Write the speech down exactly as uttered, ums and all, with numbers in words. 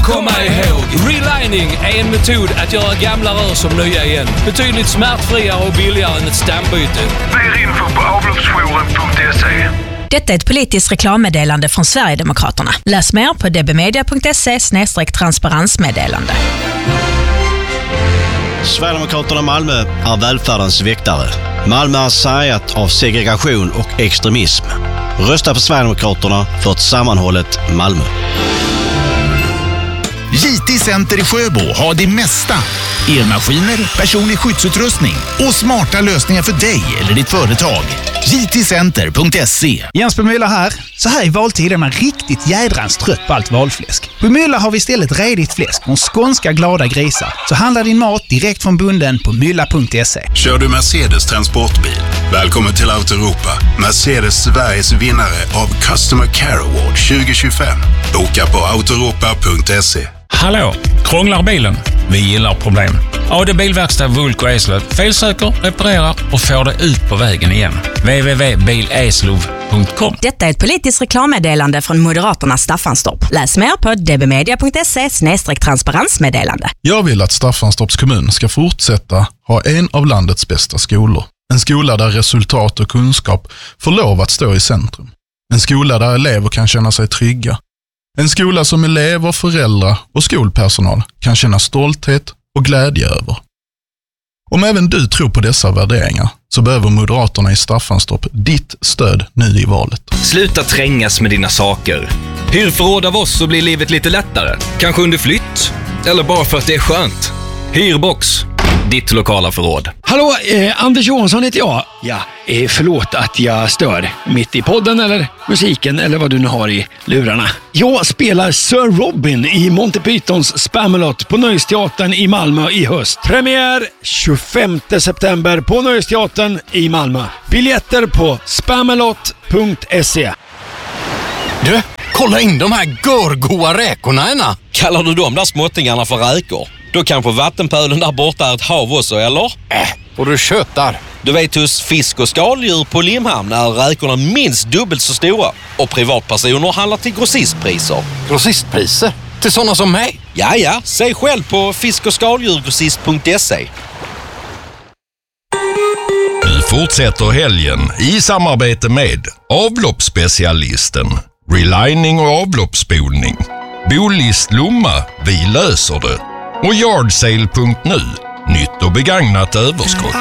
komma ihåg. Relining är en metod att göra gamla rör som nya igen. Betydligt smärtfriare och billigare än ett stambyte. Mer info på avloppsjouren punkt se. Detta är ett politiskt reklammeddelande från Sverigedemokraterna. Läs mer på dbmedia punkt se slash transparensmeddelande. Sverigedemokraterna Malmö är välfärdens väktare. Malmö är sargat av segregation och extremism. Rösta på Sverigedemokraterna för ett sammanhållet Malmö. J T Center i Sjöbo har det mesta. Elmaskiner, personlig skyddsutrustning och smarta lösningar för dig eller ditt företag. J T center punkt se. Jens på Mylla här. Så här i valtiden är man riktigt jädrans trött på allt valfläsk. På Mylla har vi istället redigt fläsk från skånska glada grisar. Så handla din mat direkt från bunden på mylla punkt se. Kör du Mercedes transportbil? Välkommen till Autoropa. Mercedes Sveriges vinnare av Customer Care Award tjugo tjugofem. Boka på autoropa punkt se. Hallå, krånglar bilen? Vi gillar problem. A D Bilverkstad Vulko Eslöv felsöker, reparerar och får det ut på vägen igen. w w w punkt bil eslöv punkt com. Detta är ett politiskt reklammeddelande från Moderaternas Staffanstorp. Läs mer på dbmedia punkt se slash transparensmeddelande. Jag vill att Staffanstorps kommun ska fortsätta ha en av landets bästa skolor. En skola där resultat och kunskap får lov att stå i centrum. En skola där elever kan känna sig trygga. En skola som elever, föräldrar och skolpersonal kan känna stolthet och glädje över. Om även du tror på dessa värderingar så behöver Moderaterna i Staffanstorp ditt stöd nu i valet. Sluta trängas med dina saker. Hyr förråd av oss så blir livet lite lättare. Kanske under flytt. Eller bara för att det är skönt. Hyrbox. Ditt lokala förråd. Hallå, eh, Anders Johansson heter jag. Ja, eh, förlåt att jag stör. Mitt i podden eller musiken eller vad du nu har i lurarna. Jag spelar Sir Robin i Monty Pythons Spamalot på Nöjesteatern i Malmö i höst. Premiär tjugofemte september på Nöjesteatern i Malmö. Biljetter på spamalot punkt se. Du, kolla in de här görgoa räkorna ena. Kallar du de där småttingarna för räkor? Då kanske vattenpölen där borta är ett hav också, eller? Äh, och du köttar. Du vet hos fisk- och skaldjur på Limhamn är räkorna minst dubbelt så stora. Och privatpersoner handlar till grossistpriser. Grossistpriser? Till sådana som mig? Ja, ja. Se själv på fisk- och skaldjurgrossist punkt se. Nu fortsätter helgen i samarbete med avloppsspecialisten, relining och avloppsspolning. Bolist Lomma, vi löser det. Och yardsale punkt nu, nytt och begagnat överskott.